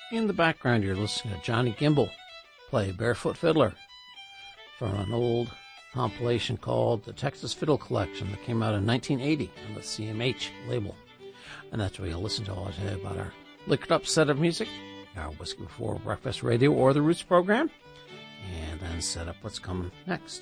In the background, you're listening to Johnny Gimbel play Barefoot Fiddler from an old compilation called the Texas Fiddle Collection that came out in 1980 on the CMH label. And that's where you'll listen to all today about our liquored up set of music, our Whiskey Before Breakfast Radio or the Roots program, and then set up what's coming next.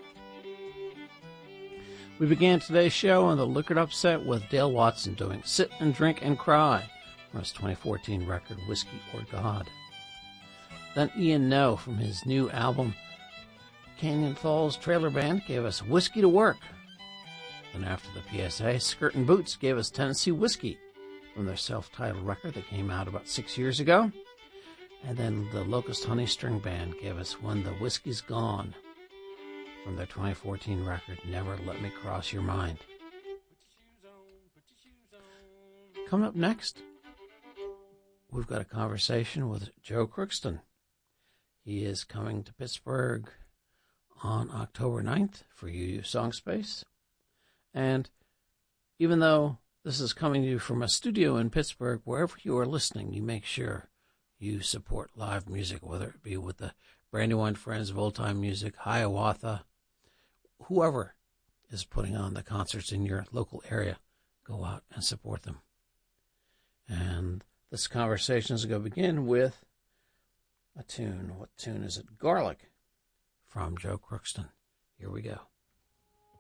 We began today's show on the liquored up set with Dale Watson doing Sit and Drink and Cry from his 2014 record Whiskey or God. Then Ian No from his new album Canyon Falls Trailer Band gave us Whiskey to Work. Then after the PSA, Skirt and Boots gave us Tennessee Whiskey from their self-titled record that came out about 6 years ago. And then the Locust Honey String Band gave us When the Whiskey's Gone from their 2014 record Never Let Me Cross Your Mind. Coming up next, we've got a conversation with Joe Crookston. He is coming to Pittsburgh on October 9th for UU Song Space. And even though this is coming to you from a studio in Pittsburgh, wherever you are listening, you make sure you support live music, whether it be with the Brandywine Friends of Old Time Music, Hiawatha, whoever is putting on the concerts in your local area, go out and support them. And this conversation is going to begin with a tune. What tune is it? Garlic from Joe Crookston. Here we go.